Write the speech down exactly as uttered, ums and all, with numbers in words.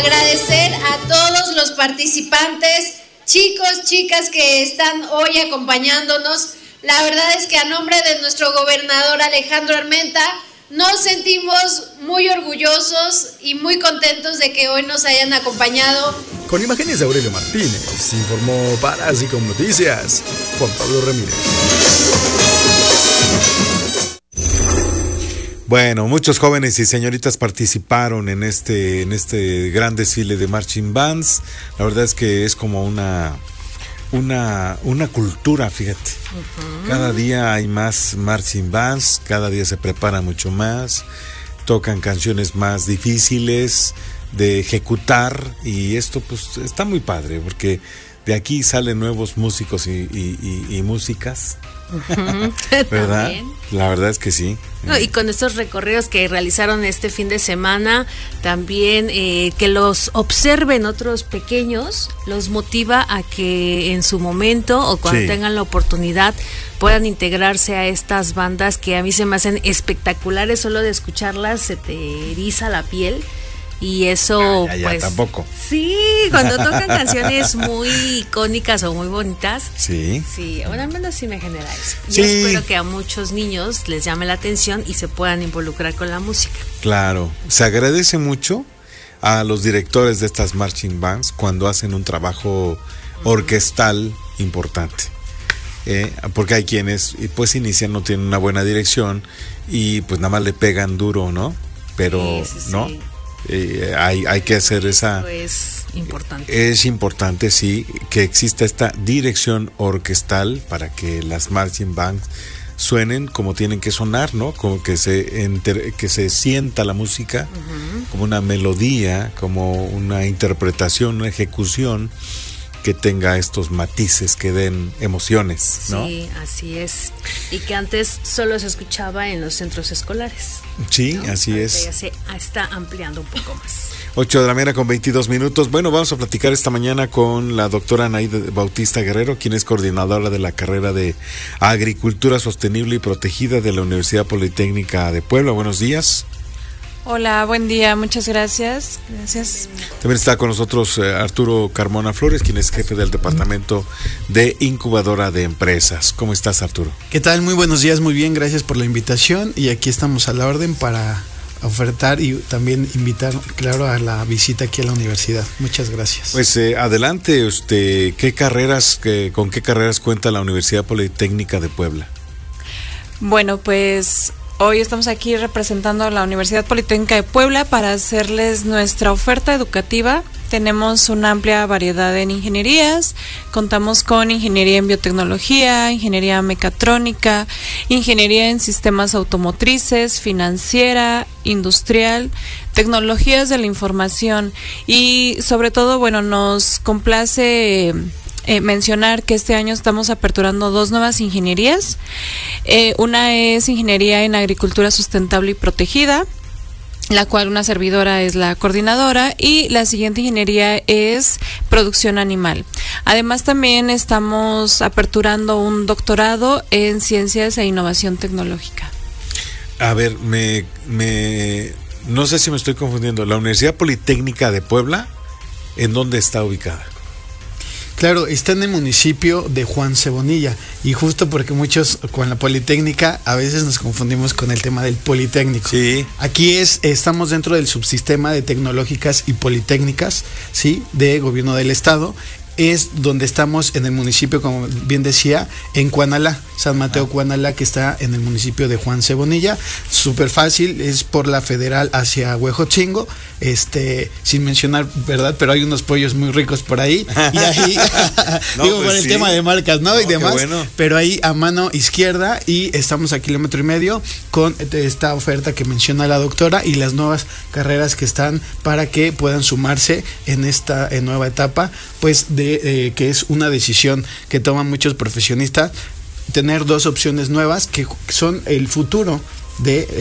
agradecer a todos los participantes, chicos, chicas que están hoy acompañándonos. La verdad es que a nombre de nuestro gobernador Alejandro Armenta, nos sentimos muy orgullosos y muy contentos de que hoy nos hayan acompañado. Con imágenes de Aurelio Martínez, informó para Así Como Noticias, Juan Pablo Ramírez. Bueno, muchos jóvenes y señoritas participaron en este, en este gran desfile de marching bands. La verdad es que es como una, una, una cultura, fíjate. Uh-huh. Cada día hay más marching bands, cada día se prepara mucho más, tocan canciones más difíciles de ejecutar y esto pues está muy padre porque de aquí salen nuevos músicos y, y, y, y músicas. Uh-huh. ¿Verdad? La verdad es que sí. No, y con estos recorridos que realizaron este fin de semana, también eh, que los observen otros pequeños, los motiva a que en su momento o cuando sí. tengan la oportunidad puedan integrarse a estas bandas que a mí se me hacen espectaculares, solo de escucharlas se te eriza la piel. Y eso, ya, ya, pues. Ya, tampoco. Sí, cuando tocan canciones muy icónicas o muy bonitas. Sí. Sí, bueno, al menos sí me genera eso. Sí. Yo espero que a muchos niños les llame la atención y se puedan involucrar con la música. Claro, se agradece mucho a los directores de estas marching bands cuando hacen un trabajo orquestal importante. Eh, porque hay quienes, pues, inician, no tienen una buena dirección y pues nada más le pegan duro, ¿no? Pero, sí, sí, ¿no? Sí. Eh, hay, hay que hacer esa... Eso es importante. Es importante, sí, que exista esta dirección orquestal para que las marching bands suenen como tienen que sonar, ¿no? Como que se, enter, que se sienta la música uh-huh. como una melodía, como una interpretación, una ejecución que tenga estos matices que den emociones, ¿no? Sí, así es. Y que antes solo se escuchaba en los centros escolares. Sí, ¿no? Así Ahorita es. Ya se está ampliando un poco más. ocho de la mañana con veintidós minutos. Bueno, vamos a platicar esta mañana con la doctora Anaída Bautista Guerrero, quien es coordinadora de la carrera de Agricultura Sostenible y Protegida de la Universidad Politécnica de Puebla. Buenos días. Hola, buen día, muchas gracias. Gracias. También está con nosotros eh, Arturo Carmona Flores, quien es jefe del Departamento de Incubadora de Empresas. ¿Cómo estás, Arturo? ¿Qué tal? Muy buenos días, muy bien, gracias por la invitación y aquí estamos a la orden para ofertar y también invitar, claro, a la visita aquí a la universidad. Muchas gracias. Pues eh, adelante, usted, ¿qué carreras, qué, con qué carreras cuenta la Universidad Politécnica de Puebla? Bueno, pues hoy estamos aquí representando a la Universidad Politécnica de Puebla para hacerles nuestra oferta educativa. Tenemos una amplia variedad en ingenierías, contamos con ingeniería en biotecnología, ingeniería mecatrónica, ingeniería en sistemas automotrices, financiera, industrial, tecnologías de la información y sobre todo, bueno, nos complace Eh, mencionar que este año estamos aperturando dos nuevas ingenierías. Eh, una es ingeniería en agricultura sustentable y protegida, la cual una servidora es la coordinadora, y la siguiente ingeniería es producción animal. Además, también estamos aperturando un doctorado en ciencias e innovación tecnológica. A ver, me, me no sé si me estoy confundiendo. ¿La Universidad Politécnica de Puebla, en dónde está ubicada? Claro, está en el municipio de Juan Cebonilla y justo porque muchos con la Politécnica a veces nos confundimos con el tema del Politécnico. Sí. Aquí es, estamos dentro del subsistema de tecnológicas y politécnicas, sí, de gobierno del estado. Es donde estamos en el municipio, como bien decía, en Cuanalá, San Mateo ah. Cuanalá, que está en el municipio de Juan Cebonilla. Súper fácil, es por la federal hacia Huejotzingo, este, sin mencionar, ¿verdad? Pero hay unos pollos muy ricos por ahí, y ahí, no, digo, pues por el sí. tema de marcas, ¿no? no y demás, bueno. Pero ahí a mano izquierda, y estamos a kilómetro y medio con esta oferta que menciona la doctora y las nuevas carreras que están para que puedan sumarse en esta en nueva etapa, pues de Eh, que es una decisión que toman muchos profesionistas, tener dos opciones nuevas que son el futuro de